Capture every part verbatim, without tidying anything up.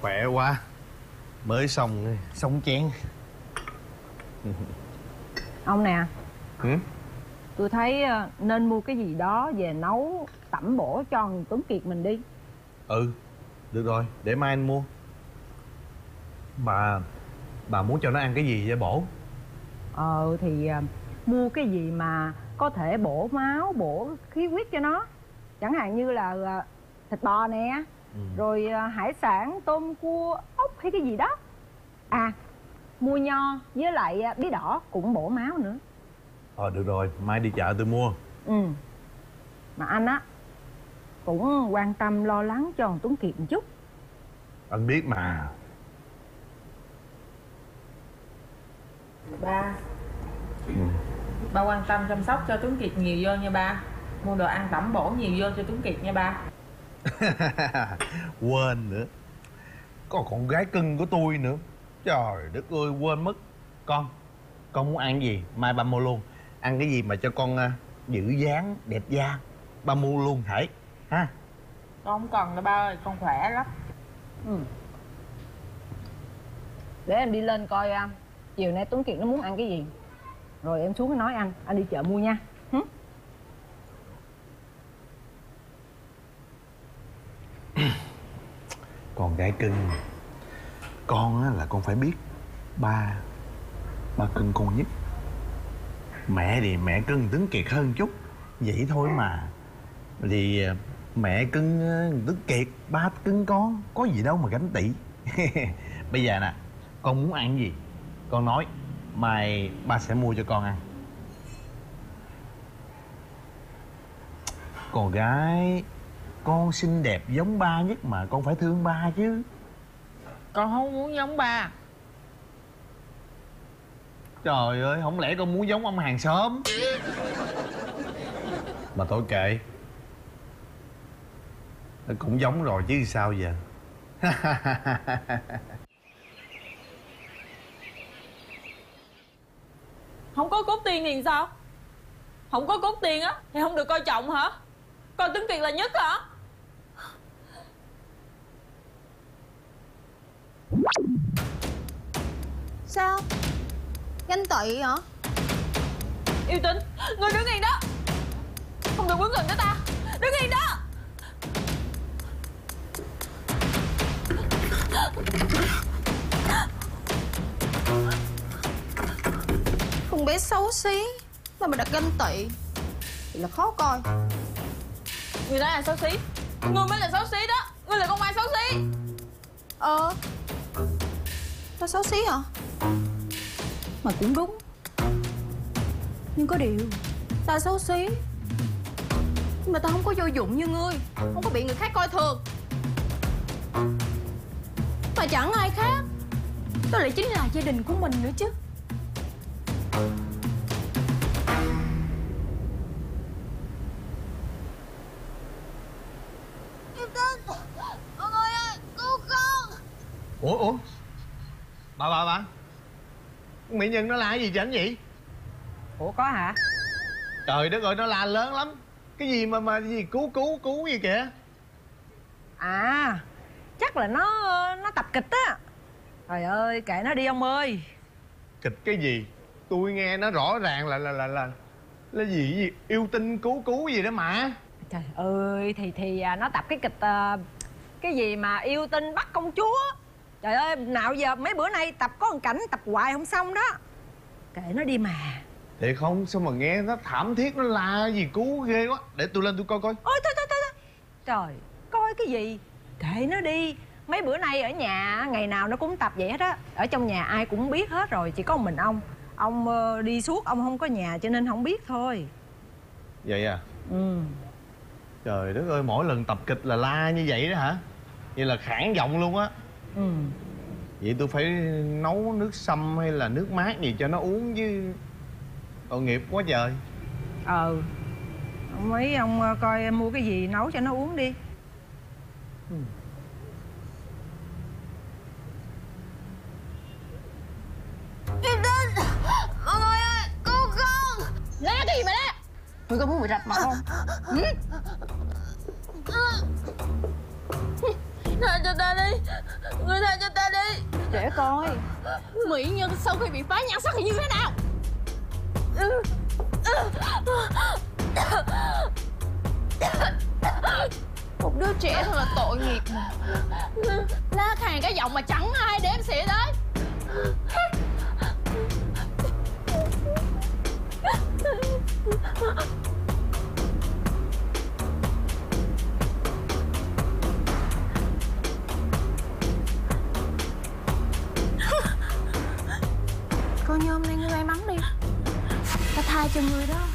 khỏe quá. Mới xong xong chén. Ông nè. Ừ? Tôi thấy nên mua cái gì đó về nấu tẩm bổ cho thằng Tuấn Kiệt mình đi. Ừ, được rồi, để mai anh mua. Bà Bà muốn cho nó ăn cái gì vậy bổ? Ờ thì uh, mua cái gì mà có thể bổ máu, bổ khí huyết cho nó. Chẳng hạn như là uh, thịt bò nè. Ừ. Rồi uh, hải sản, tôm, cua, ốc hay cái gì đó. À, mua nho với lại uh, bí đỏ cũng bổ máu nữa. Ờ được rồi, mai đi chợ tôi mua. Ừ. Mà anh á cũng quan tâm lo lắng cho thằng Tuấn Kiệt một chút. Anh biết mà. Ba. Ừ. Ba quan tâm chăm sóc cho Tuấn Kiệt nhiều vô nha ba. Mua đồ ăn tẩm bổ nhiều vô cho Tuấn Kiệt nha ba. Quên nữa, có con gái cưng của tôi nữa. Trời đất ơi, quên mất. Con Con muốn ăn gì mai ba mua luôn. Ăn cái gì mà cho con uh, giữ dáng đẹp da, ba mua luôn thể ha. Con không cần đâu ba ơi, con khỏe lắm. Ừ. Để em đi lên coi uh, chiều nay Tuấn Kiệt nó muốn ăn cái gì. Rồi em xuống nói anh, anh đi chợ mua nha. Hử? Con gái cưng, con á là con phải biết ba ba cưng con nhất. Mẹ thì mẹ cưng Tuấn Kiệt hơn chút, vậy thôi mà. Thì mẹ cưng Tuấn Kiệt, ba cưng con, có gì đâu mà gánh tị. Bây giờ nè, con muốn ăn gì con nói, mai ba sẽ mua cho con ăn. Con gái, con xinh đẹp giống ba nhất mà con phải thương ba chứ. Con không muốn giống ba. Trời ơi, không lẽ con muốn giống ông hàng xóm? Mà thôi kệ, nó cũng giống rồi chứ sao giờ. Không có cốt tiền thì sao? Không có cốt tiền á thì không được coi trọng hả? Coi Tuấn Kiệt là nhất hả? Sao? Ganh tị hả? Yêu Tinh, ngươi đứng yên đó. Không được bước gần tới ta. Đứng yên đó. Con bé xấu xí mà mày đặt ganh tị thì là khó coi. Người ta là xấu xí, ngươi mới là xấu xí đó. Ngươi là con ma xấu xí. Ờ, tao xấu xí hả? Mà cũng đúng. Nhưng có điều, tao xấu xí nhưng mà tao không có vô dụng như ngươi, không có bị người khác coi thường. Mà chẳng ai khác, đó lại chính là gia đình của mình nữa chứ. Yêu Tinh, mọi người ơi, cứu con. Ủa ủa Bà bà bà mỹ nhân nó la cái gì cho anh vậy? Ủa có hả? Trời đất ơi, nó la lớn lắm. Cái gì mà mà gì cứu cứu cứu gì kìa? À, chắc là nó nó tập kịch á. Trời ơi, kệ nó đi ông ơi. Kịch cái gì? Tôi nghe nó rõ ràng là là là là là gì gì yêu tinh cứu cứu gì đó mà. Trời ơi, thì thì à, nó tập cái kịch à, cái gì mà yêu tinh bắt công chúa. Trời ơi, nào giờ mấy bữa nay tập có một cảnh tập hoài không xong đó. Kệ nó đi mà. Thiệt không? Sao mà nghe nó thảm thiết, nó la gì cứu ghê quá. Để tôi lên tôi coi coi. Ôi thôi thôi thôi, thôi. Trời, coi cái gì? Kệ nó đi. Mấy bữa nay ở nhà ngày nào nó cũng tập vậy hết á. Ở trong nhà ai cũng biết hết rồi, chỉ có một mình ông. Ông uh, đi suốt, ông không có nhà cho nên không biết thôi. Vậy à? Ừ. Trời đất ơi, mỗi lần tập kịch là la như vậy đó hả? Vậy là khản giọng luôn á. Ừ. Vậy tôi phải nấu nước sâm hay là nước mát gì cho nó uống chứ. Tội nghiệp quá trời. Ờ. Mấy ông uh, coi mua cái gì nấu cho nó uống đi. Ừ. Yêu Tinh, mọi người ơi, cứu con. Lá cái gì mà lá? Ngươi có muốn bị rạch mặt không? Ừ? Tha cho ta đi, người tha cho ta đi. Để coi mỹ nhân sau khi bị phá nhan sắc thì như thế nào. Một đứa trẻ thật là tội nghiệp mà. La khàn cái giọng mà chẳng ai đếm xỉa tới. Coi như hôm nay ngươi may mắn đi, ta tha cho ngươi đó.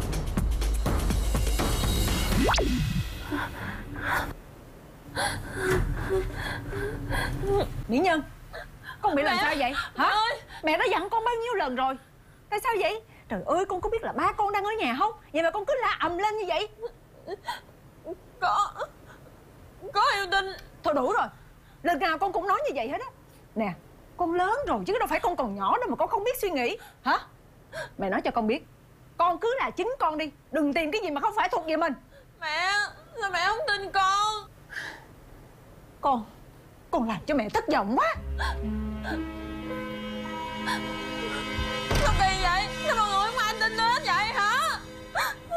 Mỹ Nhân, con bị làm Mẹ. sao vậy hả? Ơi. Mẹ đã dặn con bao nhiêu lần rồi. Tại sao vậy? Trời ơi, con có biết là ba con đang ở nhà không? Vậy mà con cứ la ầm lên như vậy. Có Có yêu Tinh. Thôi đủ rồi, lần nào con cũng nói như vậy hết á. Nè, con lớn rồi chứ đâu phải con còn nhỏ đâu mà con không biết suy nghĩ hả? Mẹ nói cho con biết, con cứ là chính con đi, đừng tìm cái gì mà không phải thuộc về mình. Mẹ, sao mẹ không tin con? Con, con làm cho mẹ thất vọng quá.